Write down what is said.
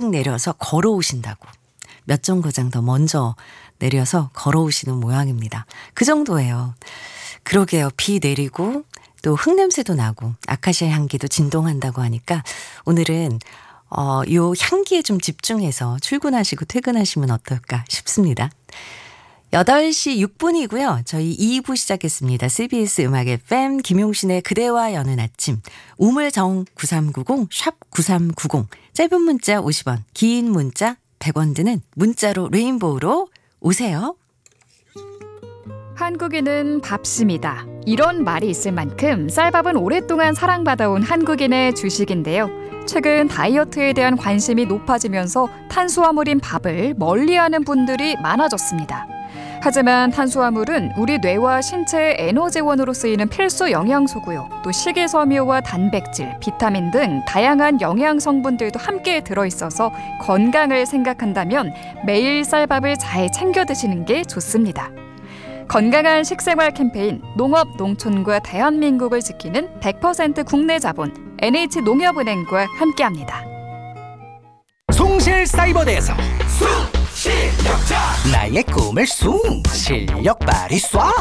일찍 내려서 걸어오신다고. 몇 정거장 더 먼저 내려서 걸어오시는 모양입니다. 그 정도예요. 그러게요. 비 내리고 또 흙냄새도 나고 아카시아 향기도 진동한다고 하니까 오늘은 요 향기에 좀 집중해서 출근하시고 퇴근하시면 어떨까 싶습니다. 8시 6분이고요. 저희 2부 시작했습니다. CBS 음악 FM 김용신의 그대와 여는 아침, 우물정 9390 샵 9390, 짧은 문자 50원, 긴 문자 100원 드는 문자로 레인보우로 오세요. 한국인은 밥심이다. 이런 말이 있을 만큼 쌀밥은 오랫동안 사랑받아온 한국인의 주식인데요. 최근 다이어트에 대한 관심이 높아지면서 탄수화물인 밥을 멀리하는 분들이 많아졌습니다. 하지만 탄수화물은 우리 뇌와 신체의 에너지원으로 쓰이는 필수 영양소고요. 또 식이섬유와 단백질, 비타민 등 다양한 영양 성분들도 함께 들어있어서 건강을 생각한다면 매일 쌀밥을 잘 챙겨 드시는 게 좋습니다. 건강한 식생활 캠페인 농업, 농촌과 대한민국을 지키는 100% 국내 자본 NH농협은행과 함께합니다. 송실사이버대에서 실력자 나의 꿈을 실력 발휘 쏴